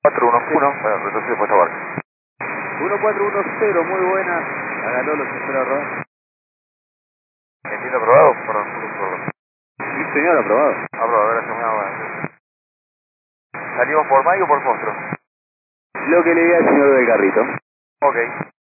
411, bueno, retrocede puesto a barco. 1410, muy buena. Hágalo, los espero a rodar. ¿Entiendo aprobado? Perdón, perdón. Sí, señor, aprobado. Aprobado, gracias, muy amable. ¿Salimos por Mayo o por Monstruo? Lo que le diga al señor del carrito. Ok.